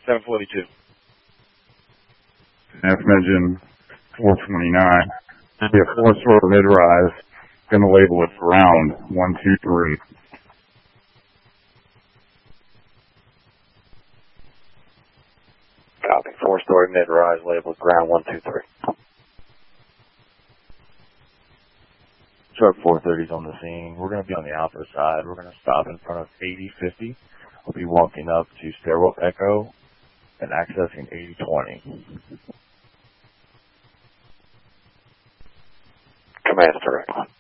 742. Engine 429. Be a 4-store mid-rise. Gonna label it ground 123. Copy. 4-story mid-rise labeled ground 123. Truck 430 is on the scene. We're going to be on the Alpha side. We're going to stop in front of 8050. We'll be walking up to Stairwell Echo and accessing 8020. Command direct.